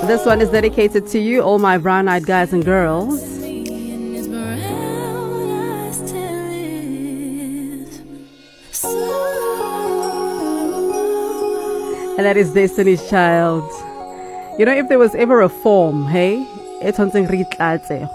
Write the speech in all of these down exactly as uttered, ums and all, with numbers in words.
This one is dedicated to you, all my brown-eyed guys and girls. And that is Destiny's Child. You know, if there was ever a form, hey, it's something we are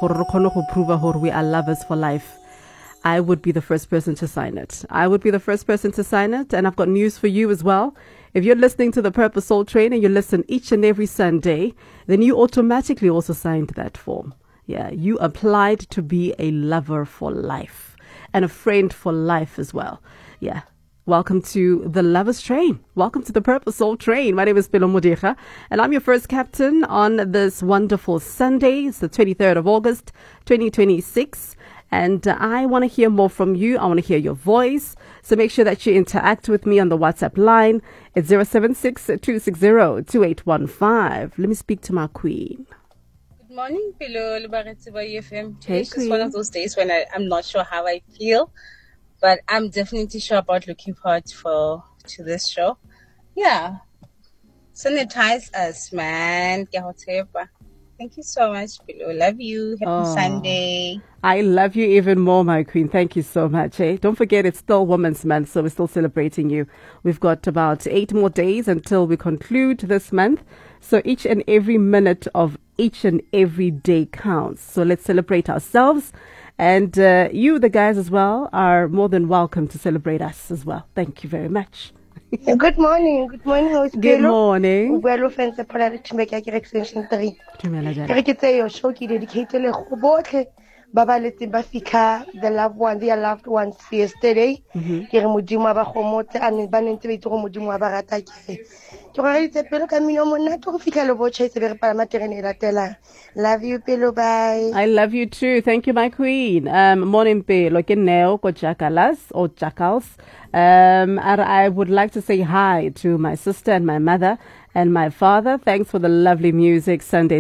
lovers for life, I would be the first person to sign it. I would be the first person to sign it. And I've got news for you as well. If you're listening to the Purpose Soul Train and you listen each and every Sunday, then you automatically also signed that form. Yeah, you applied to be a lover for life and a friend for life as well. Yeah. Welcome to the Lovers Train. Welcome to the Purpose Soul Train. My name is Pelo Modikga, and I'm your first captain on this wonderful Sunday. It's the twenty-third of August, twenty twenty-six. And uh, I want to hear more from you. I want to hear your voice. So make sure that you interact with me on the WhatsApp line. It's zero seven six, two six zero, two eight one five. Let me speak to my queen. Good morning, Pelo Lubaretsuba F M. Hey, It's just one of those days when I, I'm not sure how I feel. But I'm definitely sure about looking forward for to this show. Yeah. Sanitize us, man. Thank you so much, Pelo. Love you. Happy Oh. Sunday. I love you even more, my queen. Thank you so much. Eh? Don't forget, it's still Women's Month, so we're still celebrating you. We've got about eight more days until we conclude this month. So each and every minute of each and every day counts. So let's celebrate ourselves. And uh, you, the guys as well, are more than welcome to celebrate us as well. Thank you very much. Good morning. Good morning. Good morning. Well, friends, Polaris make a extension three. Dumela jana. I can say your show ki dedicated le go botlhe ba ba letse ba fitlha the loved one, their loved ones yesterday. Ke re modimo a ba gomotse a ne ba nentse ba itse go modimo a ba rata ke. Ke go re itse pelo ka mino monna ke go fitlha le botšha itse be re palama terene e latelang. Love you, Pelo. Bye. I love you too. Thank you, my queen. Um, morning, Pelo. Ke neo ko Jakalas or Jakals. Um, and I would like to say hi to my sister and my mother and my father. Thanks for the lovely music Sunday.